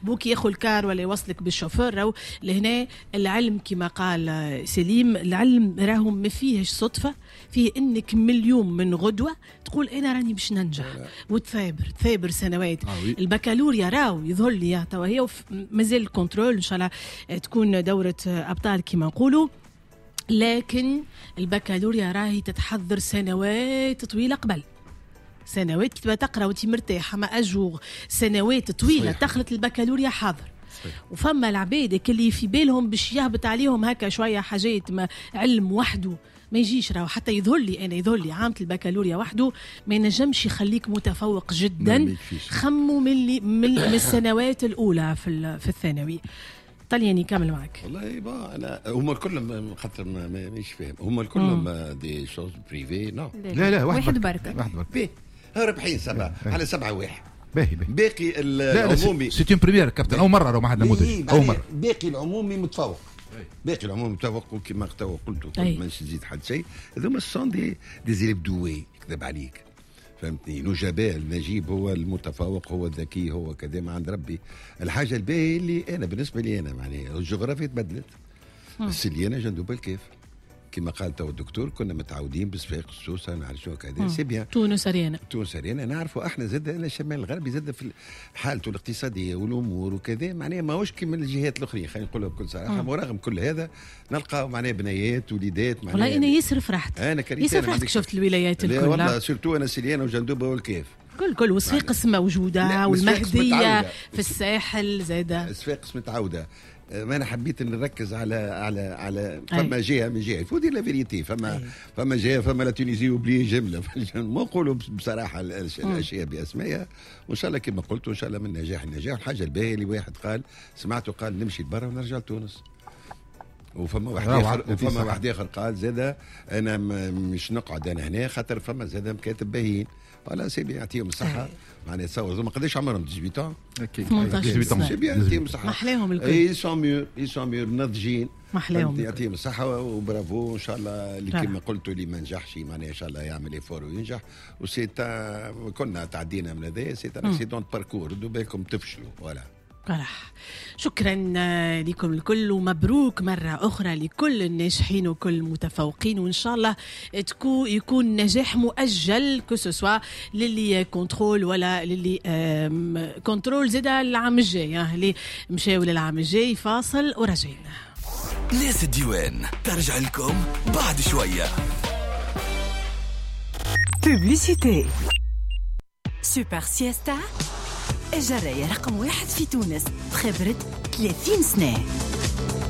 بوك ياخذ الكار ولا يوصلك بالشوفور. راهو لهنا العلم كما قال سليم، العلم راهو ما فيهش صدفه، فيه انك من اليوم من غدوه تقول انا راني باش ننجح وتثابر سنوات. البكالوريا راهو يظهر لي توا هي مازال الكنترول ان شاء الله تكون دوره ابطال كما نقولوا، لكن البكالوريا راهي تتحضر سنوات طويله قبل، سنوات كي تبقى تقرا وانت مرتاح، اما اجور سنوات طويله تخلط البكالوريا حاضر. وفما العباد اللي في بالهم باش يهبط عليهم هكا شويه حاجات ما علم وحده ما يجيش. راهو حتى يظهر لي عامة البكالوريا وحده ما ينجمش يخليك متفوق جدا. خموا من السنوات الاولى في الثانوي. طلياني كامل معك. والله انا هم كلهم خاطر مش فاهم، هم كلهم دي شوز بريفي. لا واحد بركه باهي ربحين 7 على 7 واحد باهي باقي العمومي سيتي اون بريمير كابتن اول مره ما حد نموذج اول مره. باقي العمومي متفوق، باقي العمومي متفوق وكما قلت ما نزيد حد شيء. هذوما الصون دي زيليب دوي كذب عليك، فهمتني. نجباء نجيب هو المتفوق، هو الذكي، هو كذا ما عند ربي. الحاجه الباهيه اللي انا بالنسبه لي انا معناها الجغرافيا تبدلت، بس اللي انا جندوب الكيف كما قال تو الدكتور. كنا متعودين بصفاق السوسه نعرف شو كذا سي بيان. تونس ريانا نعرفوا احنا زاد انا الشمال الغربي زاد في حالته الاقتصاديه والامور وكذا معناها ماهوش كما الجهات الاخرين، خلينا نقولها بكل صراحه. ورغم كل هذا نلقاو معناها بنيات وليدات معناها. والله انا ياسر فرحت، انا ياسر فرحت شفت الولايات الكل. والله سيرتو انا سليانه وجندوبه والكيف كل وصفاقس موجوده والمهديه في الساحل زاده. صفاقس متعوده. ما انا حبيت نركز على فما جهه من جهه فودي لا فيريتي. فما جهه فما لا تونيزي وبلي جمله ما نقولوا بصراحه الاشياء باسمائها. وان شاء الله كما قلت وان شاء الله من نجاح النجاح. الحاجه الباهيه اللي واحد سمعته قال نمشي لبرا ونرجع لتونس. وفما واحد اخر قال زاد انا مش نقعد انا هنا خاطر فما زاد مكاتب باهيين. فوالا سي بيان يعطيهم الصحه معناها. تصور ما قداش عمرهم 18 18 سي بيان يعطيهم الصحه. محلاهم الكل اي سون ميور ناضجين محلاهم يعطيهم الصحه وبرافو. ان شاء الله اللي كما قلتوا اللي ما نجحش معناها ان شاء الله يعمل ايفور وينجح. وسي كنا تعدينا من هذا سي اكسيدون باركور. دو بالكم تفشلوا ولا. شكرا لكم الكل ومبروك مرة أخرى لكل الناجحين وكل المتفوقين. وإن شاء الله يكون نجاح مؤجل كسوسوا للي كنترول ولا للي كنترول زيادة العام الجاي اللي مشاو للعام الجاي. فاصل ورجعين. ناس الديوان ترجع لكم بعد شوية. بوبليسيتي. سوبر سيستا الجراية رقم 1 في تونس بخبرة 30 سنة.